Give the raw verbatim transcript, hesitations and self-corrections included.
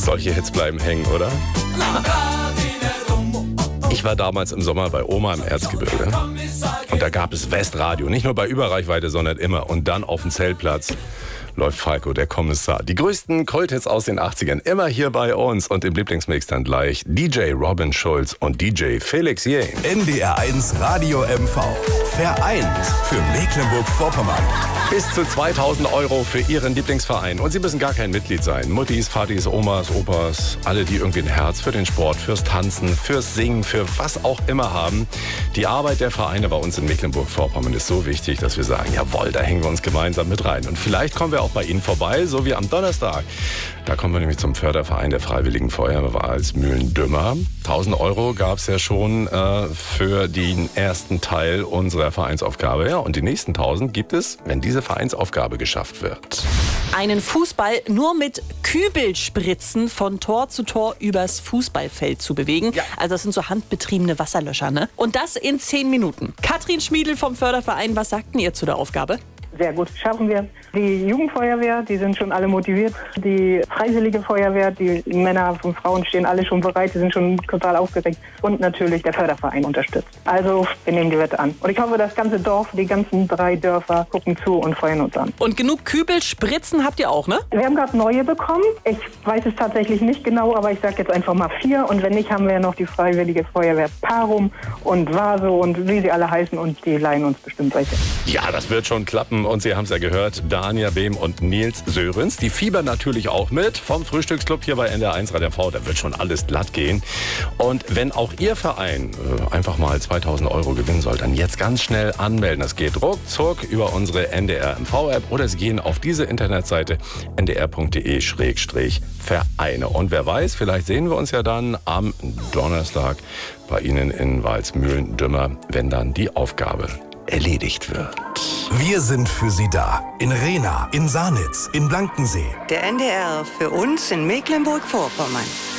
Solche Hits bleiben hängen, oder? Ich war damals im Sommer bei Oma im Erzgebirge und da gab es Westradio, nicht nur bei Überreichweite, sondern immer. Und dann auf dem Zeltplatz läuft Falco, der Kommissar. Die größten Kulthits aus den achtzigern, immer hier bei uns. Und im Lieblingsmix dann gleich D J Robin Schulz und D J Felix Jähn. N D R eins Radio M V. Vereint für Mecklenburg-Vorpommern. Bis zu zweitausend Euro für Ihren Lieblingsverein. Und Sie müssen gar kein Mitglied sein. Muttis, Vatis, Omas, Opas, alle, die irgendwie ein Herz für den Sport, fürs Tanzen, fürs Singen, für was auch immer haben. Die Arbeit der Vereine bei uns in Mecklenburg-Vorpommern ist so wichtig, dass wir sagen, jawohl, da hängen wir uns gemeinsam mit rein. Und vielleicht kommen wir auch bei Ihnen vorbei, so wie am Donnerstag. Da kommen wir nämlich zum Förderverein der Freiwilligen Feuerwehr als Mühlendümmer. tausend Euro gab es ja schon äh, für den ersten Teil unserer Vereinsaufgabe. Ja, und die nächsten tausend gibt es, wenn diese Vereinsaufgabe geschafft wird. Einen Fußball nur mit Kübelspritzen von Tor zu Tor übers Fußballfeld zu bewegen. Ja. Also das sind so handbetriebene Wasserlöscher, ne? Und das in zehn Minuten. Katrin Schmiedl vom Förderverein, was sagten ihr zu der Aufgabe? Sehr gut, schaffen wir. Die Jugendfeuerwehr, die sind schon alle motiviert. Die Freiwillige Feuerwehr, die Männer und Frauen stehen alle schon bereit, die sind schon total aufgeregt. Und natürlich der Förderverein unterstützt. Also wir nehmen die Wette an. Und ich hoffe, das ganze Dorf, die ganzen drei Dörfer gucken zu und feuern uns an. Und genug Kübelspritzen habt ihr auch, ne? Wir haben gerade neue bekommen. Ich weiß es tatsächlich nicht genau, aber ich sage jetzt einfach mal vier. Und wenn nicht, haben wir ja noch die Freiwillige Feuerwehr Parum und Vaso und wie sie alle heißen. Und die leihen uns bestimmt welche. Ja, das wird schon klappen. Und Sie haben es ja gehört, Dania Behm und Nils Sörenz, die fiebern natürlich auch mit vom Frühstücksclub hier bei N D R eins Radio M V. Da wird schon alles glatt gehen. Und wenn auch Ihr Verein äh, einfach mal zweitausend Euro gewinnen soll, dann jetzt ganz schnell anmelden. Das geht ruckzuck über unsere N D R M V-App oder Sie gehen auf diese Internetseite n d r punkt d e Schrägstrich Vereine. Und wer weiß, vielleicht sehen wir uns ja dann am Donnerstag bei Ihnen in Walsmühlen-Dümmer, wenn dann die Aufgabe erledigt wird. Wir sind für Sie da. In Rehna, in Sarnitz, in Blankensee. Der N D R für uns in Mecklenburg-Vorpommern.